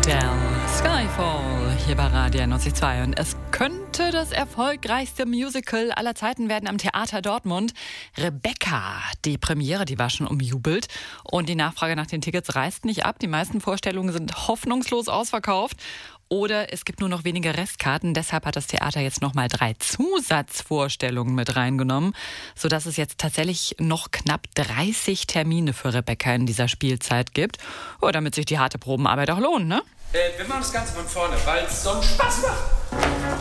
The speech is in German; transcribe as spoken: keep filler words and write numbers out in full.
Adele, Skyfall, hier bei Radio neunzig Komma zwei. Und es könnte das erfolgreichste Musical aller Zeiten werden am Theater Dortmund. Rebecca, die Premiere, die war schon umjubelt. Und die Nachfrage nach den Tickets reißt nicht ab. Die meisten Vorstellungen sind hoffnungslos ausverkauft. Oder es gibt nur noch wenige Restkarten. Deshalb hat das Theater jetzt nochmal drei Zusatzvorstellungen mit reingenommen, sodass es jetzt tatsächlich noch knapp dreißig Termine für Rebecca in dieser Spielzeit gibt. Oh, damit sich die harte Probenarbeit auch lohnt, ne? Äh, wir machen das Ganze von vorne, weil es so einen Spaß macht.